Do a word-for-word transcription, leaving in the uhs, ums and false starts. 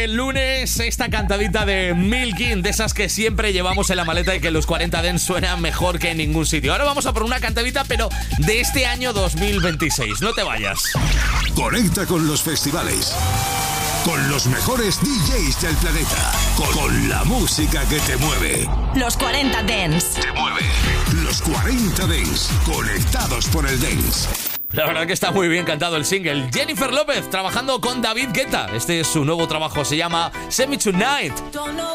del lunes, esta cantadita de Milking, de esas que siempre llevamos en la maleta y que los cuarenta Dance suenan mejor que en ningún sitio. Ahora vamos a por una cantadita, pero de este año dos mil veintiséis. No te vayas. Conecta con los festivales, con los mejores D Js del planeta, con, con la música que te mueve. Los cuarenta Dance. Te mueve. Los cuarenta Dance, conectados por el dance. La verdad que está muy bien cantado el single. Jennifer López trabajando con David Guetta. Este es su nuevo trabajo, se llama Send Me Tonight.